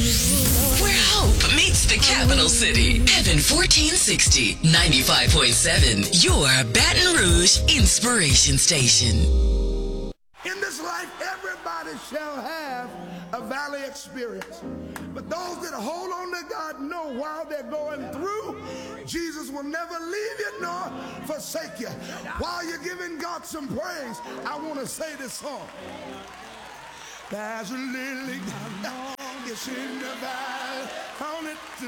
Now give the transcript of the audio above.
Where hope meets the capital city. Heaven 1460, 95.7, your Baton Rouge inspiration station. In this life, everybody shall have a valley experience. But those that hold on to God know while they're going through, Jesus will never leave you nor forsake you. While you're giving God some praise, I want to say this song. There's a lily, it's in the valley, on it to